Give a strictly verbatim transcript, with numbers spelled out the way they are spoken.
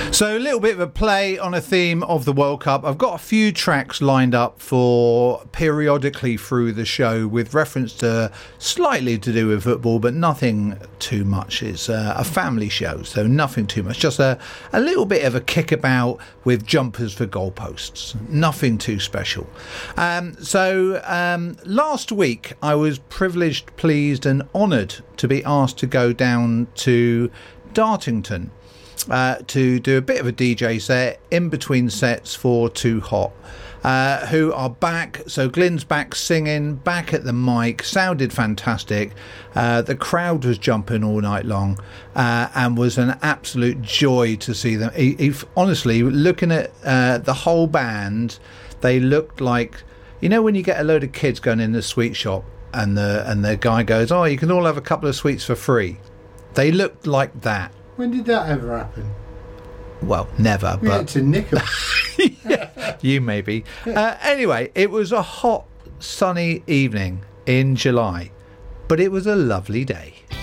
So a little bit of a play on a theme of the World Cup. I've got a few tracks lined up for periodically through the show with reference to slightly to do with football, but nothing too much. It's uh, a family show, so nothing too much. Just a, a little bit of a kickabout with jumpers for goalposts. Nothing too special. Um, so um, last week I was privileged, pleased and honoured to be asked to go down to Dartington Uh, to do a bit of a D J set in between sets for Too Hot, uh, who are back. So Glyn's back singing, back at the mic, sounded fantastic. Uh, the crowd was jumping all night long, uh, and was an absolute joy to see them. He, he, honestly, looking at uh, the whole band, they looked like, you know, when you get a load of kids going in the sweet shop and the and the guy goes, "Oh, you can all have a couple of sweets for free." They looked like that. When did that ever happen? Well, never. We but had to nick 'em. yeah, you maybe. Uh, anyway, it was a hot, sunny evening in July, but it was a lovely day.